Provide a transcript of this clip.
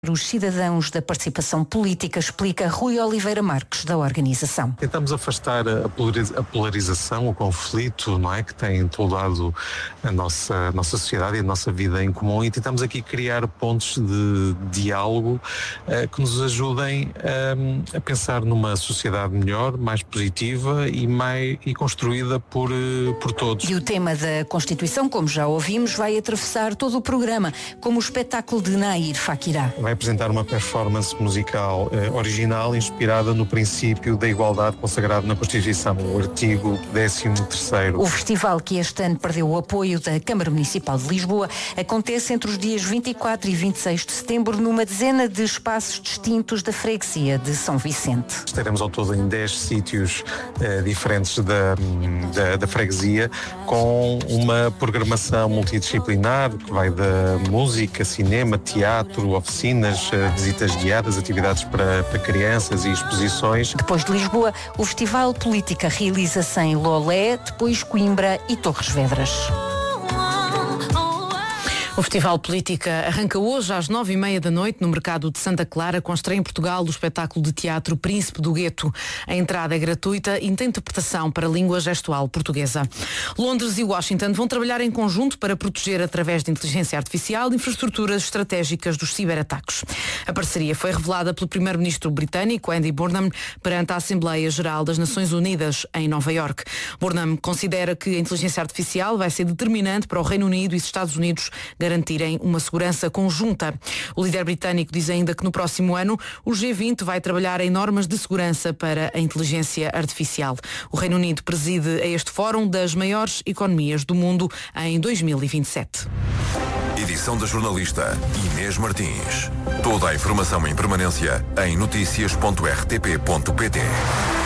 os cidadãos da participação política, explica Rui Oliveira Marques, da organização. Tentamos afastar a polarização, o conflito, não é, que tem toldado a nossa sociedade e a nossa vida em comum, e tentamos aqui criar pontos de diálogo que nos ajudem a pensar numa sociedade melhor, mais positiva e construída por todos. E o tema da Constituição, como já ouvimos, vai atravessar todo o programa, como o espetáculo de Nair Fakirá. Vai apresentar uma performance musical original inspirada no princípio da igualdade consagrado na Constituição, o artigo 13º. O festival, que este ano perdeu o apoio da Câmara Municipal de Lisboa, acontece entre os dias 24 e 26 de setembro numa dezena de espaços distintos da freguesia de São Vicente. Estaremos ao todo em 10 sítios diferentes da freguesia, com uma programação multidisciplinar que vai da música, cinema, teatro, oficinas, visitas guiadas, atividades para crianças e exposições. Depois de Lisboa, o Festival Política realiza-se em Lolé, depois Coimbra e Torres Vedras. O Festival Política arranca hoje às 9h30 da noite no Mercado de Santa Clara, com estreia em Portugal do espetáculo de teatro Príncipe do Gueto. A entrada é gratuita e tem interpretação para a língua gestual portuguesa. Londres e Washington vão trabalhar em conjunto para proteger, através de inteligência artificial, infraestruturas estratégicas dos ciberataques. A parceria foi revelada pelo primeiro-ministro britânico, Andy Burnham, perante a Assembleia Geral das Nações Unidas, em Nova Iorque. Burnham considera que a inteligência artificial vai ser determinante para o Reino Unido e os Estados Unidos garantirem uma segurança conjunta. O líder britânico diz ainda que no próximo ano o G20 vai trabalhar em normas de segurança para a inteligência artificial. O Reino Unido preside a este fórum das maiores economias do mundo em 2027. Edição da jornalista Inês Martins. Toda a informação em permanência em noticias.rtp.pt.